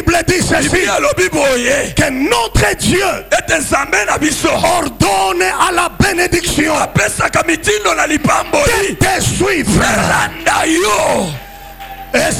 Bible dit ceci, que notre Dieu ordonne à la bénédiction de te suivre. Et